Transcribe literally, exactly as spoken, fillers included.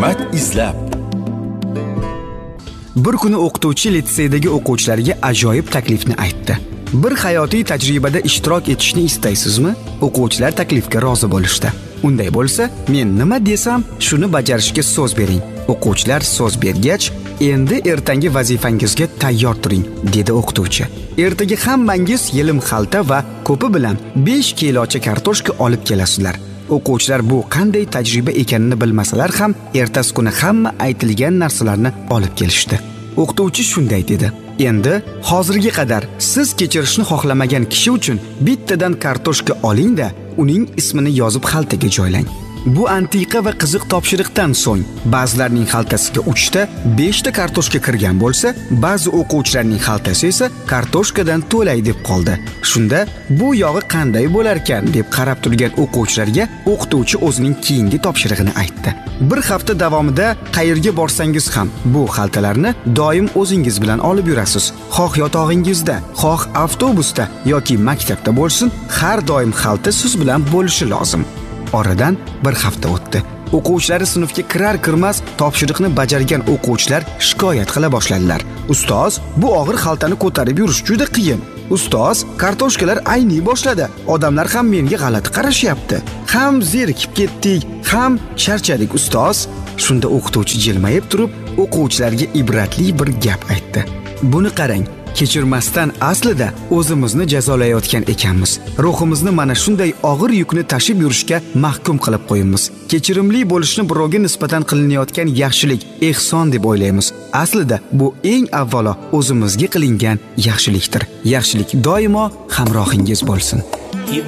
hikmat izlab. Bir kuni o'qituvchi litseydagi o'quvchilarga ajoyib taklifni aytdi. Bir hayotiy tajribada ishtirok etishni istaysizmi? O'quvchilar taklifga rozi bo'lishdi. Unday bo'lsa, men nima desam, shuni bajarishga so'z bering. O'quvchilar so'z bergach, endi ertangi vazifangizga tayyor turing, dedi o'qituvchi. Ertaga hammangiz yelim xalta va ko'pi bilan besh kilocha kartoshka olib kelasizlar. O'quvchilar bu qanday tajriba ekanini bilmasalar ham, ertasi kuni hamma aytilgan narsalarni olib kelishdi. O'qituvchi shunday dedi: "Endi hozirga qadar siz kechirishni xohlamagan kishi uchun bittadan kartoshka oling-da, uning ismini yozib xaltaga joylang." Bu antiqa va qiziq topshiriqdan so'ng ba'zilarning xaltasiga uchta, beshta kartoshka kirgan bo'lsa, ba'zi o'quvchilarning xaltasi esa kartoshkadan to'lay deb qoldi. Shunda bu yog'i qanday bo'lar ekan deb qarab turgan o'quvchilarga o'qituvchi o'zining keyingi topshirig'ini aytdi. Bir hafta davomida qayerga borsangiz ham bu xaltalarni doim o'zingiz bilan olib yurasiz. Xoh yotog'ingizda, xoh avtobusda yoki maktabda bo'lsin, har doim xalta siz bilan bo'lishi lozim. Oradan bir hafta o'tdi. O'quvchilari sinfga kirar kirmas topshiriqni bajargan o'quvchilar shikoyat qila boshladilar. Ustoz, bu og'ir xaltani ko'tarib yurish juda qiyin. Ustoz, kartoshkalar ayniy boshladi. Odamlar ham menga g'alati qarashyapti. Ham zerikib ketdik, ham charchadik ustoz. Shunda o'qituvchi jilmayib turib, o'quvchilarga ibratli bir gap aytdi. Buni qarang. Kechirmasdan aslida o'zimizni jazolayotgan ekanmiz. Ruhimizni mana shunday og'ir yukni tashib yurishga mahkum qilib qo'yamiz. Kechirimli bo'lishni birovga nisbatan qilinayotgan yaxshilik, ehson deb o'ylaymiz. Aslida bu eng avvalo o'zimizga qilingan yaxshilikdir. Yaxshilik doimo hamrohingiz bo'lsin.